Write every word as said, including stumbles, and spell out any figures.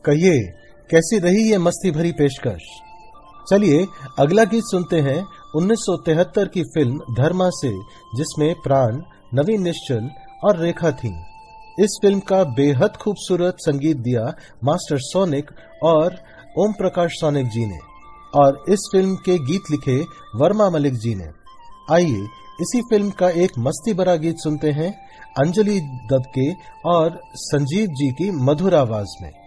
कहिए कैसी रही ये मस्ती भरी पेशकश। चलिए अगला गीत सुनते हैं उन्नीस सौ तिहत्तर की फिल्म धर्मा से, जिसमें प्राण, नवीन निश्चल और रेखा थी। इस फिल्म का बेहद खूबसूरत संगीत दिया मास्टर सोनिक और ओम प्रकाश सोनिक जी ने, और इस फिल्म के गीत लिखे वर्मा मलिक जी ने। आइए इसी फिल्म का एक मस्ती भरा गीत सुनते हैं अंजलि दबके और संजीव जी की मधुर आवाज में।